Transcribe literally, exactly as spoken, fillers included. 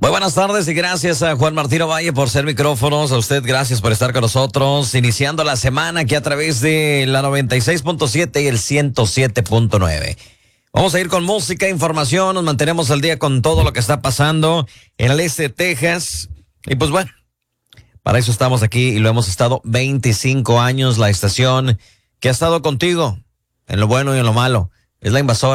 Muy buenas tardes y gracias a Juan Martín Ovalle por ser micrófonos. A usted, gracias por estar con nosotros. Iniciando la semana aquí a través de la noventa y seis punto siete y el ciento siete punto nueve. Vamos a ir con música, información. Nos mantenemos al día con todo lo que está pasando en el este de Texas. Y pues bueno, para eso estamos aquí y lo hemos estado veinticinco años. La estación que ha estado contigo en lo bueno y en lo malo es La Invasora.